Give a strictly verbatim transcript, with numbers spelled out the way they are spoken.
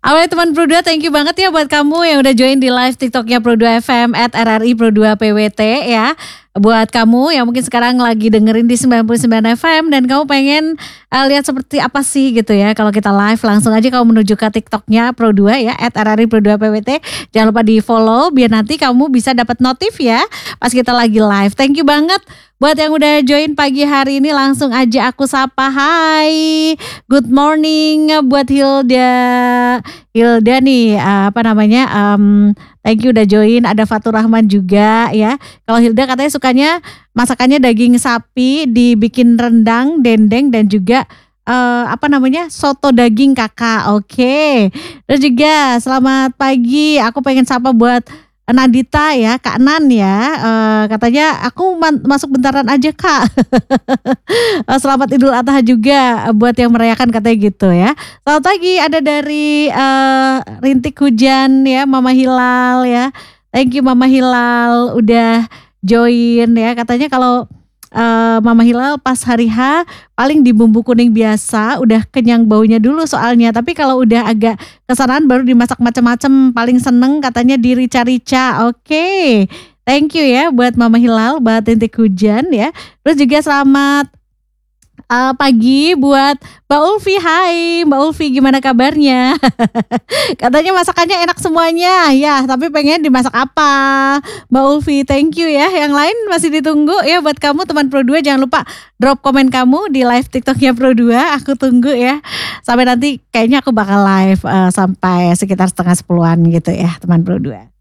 Alright teman Pro dua, thank you banget ya buat kamu yang udah join di live TikToknya Pro dua F M at R R I Pro dua P W T ya. Buat kamu yang mungkin sekarang lagi dengerin di sembilan puluh sembilan F M dan kamu pengen uh, lihat seperti apa sih gitu ya kalau kita live, langsung aja kamu menuju ke TikToknya Pro dua ya at R R I Pro dua P W T. Jangan lupa di follow biar nanti kamu bisa dapat notif ya pas kita lagi live. Thank you banget buat yang udah join pagi hari ini, langsung aja aku sapa. Hai, good morning buat Hilda. Hilda nih apa namanya um, thank you udah join. Ada Fatur Rahman juga ya. Kalau Hilda katanya sukanya masakannya daging sapi dibikin rendang, dendeng dan juga uh, apa namanya soto daging kakak. Oke. Terus juga selamat pagi. Aku pengen sapa buat Nadita ya, Kak Nan ya, uh, katanya aku man- masuk bentaran aja Kak. Selamat Idul Adha juga buat yang merayakan katanya gitu ya. Selamat pagi, ada dari uh, Rintik Hujan ya, Mama Hilal ya. Thank you Mama Hilal udah join ya. Katanya kalau uh, Mama Hilal pas hari H paling di bumbu kuning biasa, udah kenyang baunya dulu soalnya. Tapi kalau udah agak kesanaan baru dimasak macam-macam, paling seneng katanya di rica-rica. Oke, okay. Thank you ya buat Mama Hilal, buat Rintik Hujan ya. Terus juga selamat uh, pagi buat Mbak Ulfi. Hai Mbak Ulfi, gimana kabarnya? Katanya masakannya enak semuanya ya, tapi pengen dimasak apa Mbak Ulfi? Thank you ya. Yang lain masih ditunggu ya buat kamu teman Pro dua. Jangan lupa drop komen kamu di live TikToknya Pro dua. Aku tunggu ya. Sampai nanti kayaknya aku bakal live uh, sampai sekitar setengah sepuluhan gitu ya teman Pro dua.